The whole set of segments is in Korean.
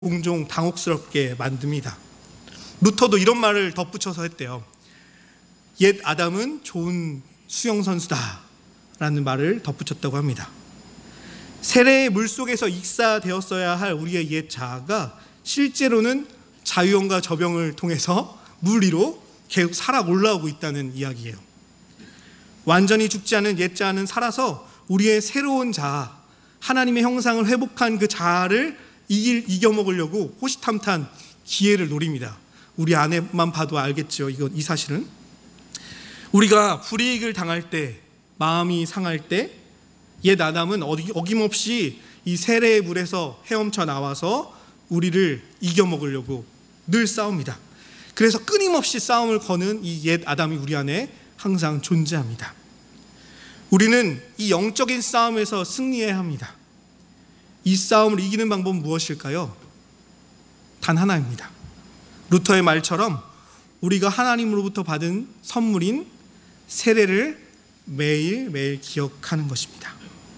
종종 당혹스럽게 만듭니다. 루터도 이런 말을 덧붙여서 했대요. 옛 아담은 좋은 수영선수다 라는 말을 덧붙였다고 합니다. 세례의 물속에서 익사되었어야 할 우리의 옛 자아가 실제로는 자유형과 저병을 통해서 물 위로 계속 살아 올라오고 있다는 이야기예요. 완전히 죽지 않은 옛 자아는 살아서 우리의 새로운 자아, 하나님의 형상을 회복한 그 자아를 이겨먹으려고 호시탐탐 기회를 노립니다. 우리 안에만 봐도 알겠죠. 이 사실은. 우리가 불이익을 당할 때, 마음이 상할 때 옛 아담은 어김없이 이 세례의 물에서 헤엄쳐 나와서 우리를 이겨먹으려고 늘 싸웁니다. 그래서 끊임없이 싸움을 거는 이 옛 아담이 우리 안에 항상 존재합니다. 우리는 이 영적인 싸움에서 승리해야 합니다. 이 싸움을 이기는 방법은 무엇일까요? 단 하나입니다. 루터의 말처럼 우리가 하나님으로부터 받은 선물인 세례를 매일매일 기억하는 것입니다.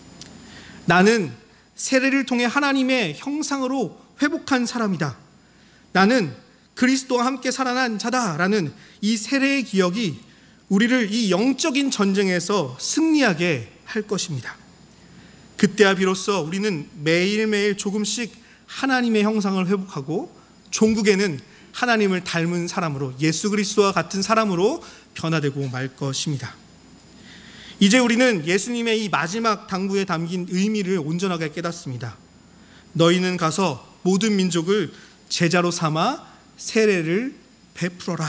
나는 세례를 통해 하나님의 형상으로 회복한 사람이다. 나는 그리스도와 함께 살아난 자다라는 이 세례의 기억이 우리를 이 영적인 전쟁에서 승리하게 할 것입니다. 그때야 비로소 우리는 매일매일 조금씩 하나님의 형상을 회복하고 종국에는 하나님을 닮은 사람으로, 예수 그리스도와 같은 사람으로 변화되고 말 것입니다. 이제 우리는 예수님의 이 마지막 당부에 담긴 의미를 온전하게 깨닫습니다. 너희는 가서 모든 민족을 제자로 삼아 세례를 베풀어라.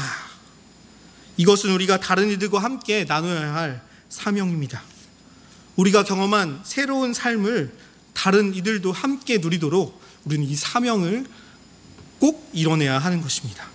이것은 우리가 다른 이들과 함께 나눠야 할 사명입니다. 우리가 경험한 새로운 삶을 다른 이들도 함께 누리도록 우리는 이 사명을 꼭 이뤄내야 하는 것입니다.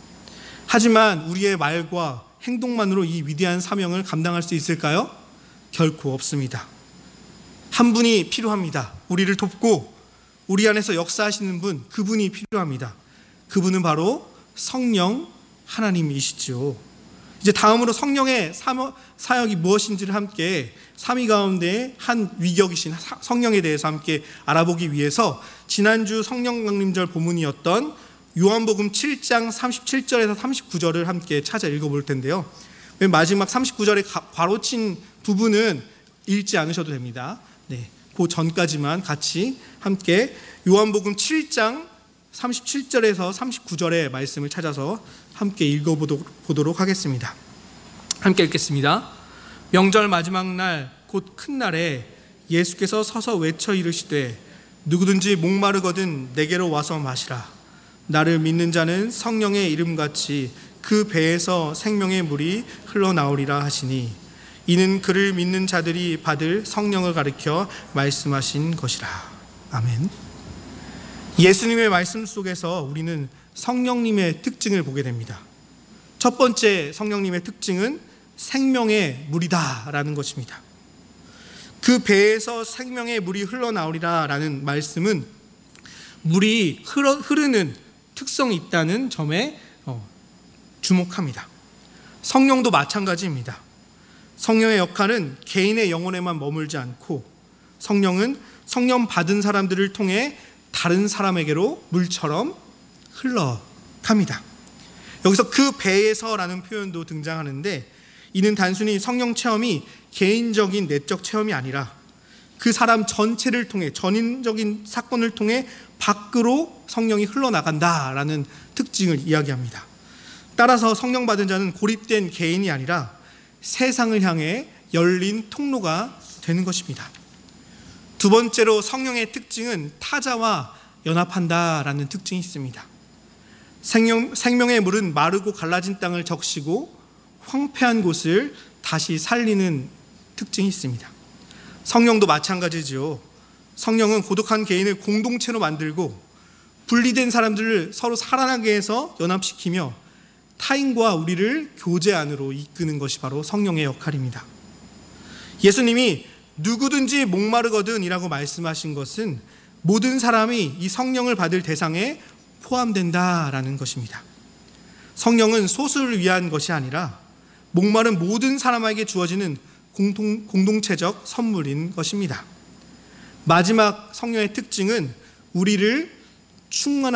하지만 우리의 말과 행동만으로 이 위대한 사명을 감당할 수 있을까요? 결코 없습니다. 한 분이 필요합니다. 우리를 돕고 우리 안에서 역사하시는 분, 그분이 필요합니다. 그분은 바로 성령 하나님이시죠. 이제 다음으로 성령의 사역이 무엇인지를 함께 삼위 가운데 한 위격이신 성령에 대해서 함께 알아보기 위해서 지난주 성령 강림절 본문이었던 요한복음 7장 37절에서 39절을 함께 찾아 읽어볼 텐데요. 맨 마지막 39절에 괄호친 부분은 읽지 않으셔도 됩니다. 네, 그 전까지만 같이 함께 요한복음 7장 37절에서 39절의 말씀을 찾아서 함께 읽어보도록 하겠습니다. 함께 읽겠습니다. 명절 마지막 날 곧 큰 날에 예수께서 서서 외쳐 이르시되 누구든지 목마르거든 내게로 와서 마시라. 나를 믿는 자는 성령의 이름같이 그 배에서 생명의 물이 흘러나오리라 하시니 이는 그를 믿는 자들이 받을 성령을 가리켜 말씀하신 것이라. 아멘. 예수님의 말씀 속에서 우리는 성령님의 특징을 보게 됩니다. 첫 번째 성령님의 특징은 생명의 물이다라는 것입니다. 그 배에서 생명의 물이 흘러나오리라라는 말씀은 물이 흐르는 특성이 있다는 점에 주목합니다. 성령도 마찬가지입니다. 성령의 역할은 개인의 영혼에만 머물지 않고 성령은 성령 받은 사람들을 통해 다른 사람에게로 물처럼 흘러갑니다. 여기서 그 배에서라는 표현도 등장하는데 이는 단순히 성령 체험이 개인적인 내적 체험이 아니라 그 사람 전체를 통해 전인적인 사건을 통해 밖으로 성령이 흘러나간다라는 특징을 이야기합니다. 따라서 성령 받은 자는 고립된 개인이 아니라 세상을 향해 열린 통로가 되는 것입니다. 두 번째로 성령의 특징은 타자와 연합한다라는 특징이 있습니다. 생명의 물은 마르고 갈라진 땅을 적시고 황폐한 곳을 다시 살리는 특징이 있습니다. 성령도 마찬가지죠. 성령은 고독한 개인을 공동체로 만들고 분리된 사람들을 서로 살아나게 해서 연합시키며 타인과 우리를 교제 안으로 이끄는 것이 바로 성령의 역할입니다. 예수님이 누구든지 목마르거든 이라고 말씀하신 것은 모든 사람이 이 성령을 받을 대상에 포함된다라는 것입니다. 성령은 소수를 위한 것이 아니라 목마른 모든 사람에게 주어지는 공동체적 선물인 것입니다. 마지막 성령의 특징은 우리를 충만한